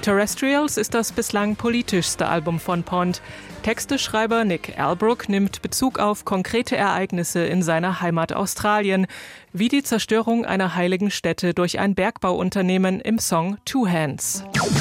Terrestrials ist das bislang politischste Album von Pond. Texteschreiber Nick Albrook nimmt Bezug auf konkrete Ereignisse in seiner Heimat Australien, wie die Zerstörung einer heiligen Stätte durch ein Bergbauunternehmen im Song Two Hands.